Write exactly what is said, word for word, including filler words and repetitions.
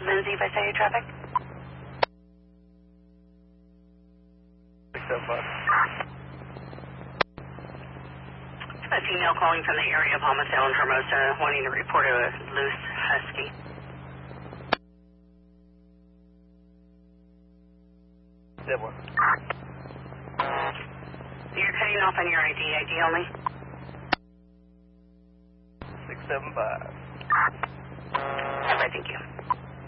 Lindsay, if I say traffic. six seven five. A female calling from the area of Palmdale and Hermosa wanting to report a loose husky. That one. You're cutting off on your I D. I D only. six seven five. All right, thank you.